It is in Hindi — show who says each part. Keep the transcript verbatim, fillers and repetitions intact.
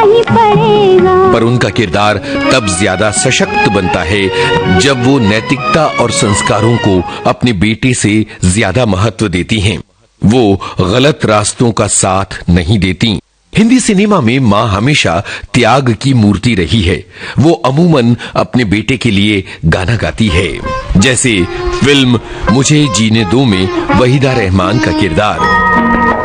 Speaker 1: नहीं पड़ेगा।
Speaker 2: पर उनका किरदार तब ज्यादा सशक्त बनता है जब वो नैतिकता और संस्कारों को अपनी बेटे से ज्यादा महत्व देती हैं। वो गलत रास्तों का साथ नहीं देती। हिंदी सिनेमा में मां हमेशा त्याग की मूर्ति रही है। वो अमूमन अपने बेटे के लिए गाना गाती है, जैसे फिल्म मुझे जीने दो में वहीदा रहमान का किरदार।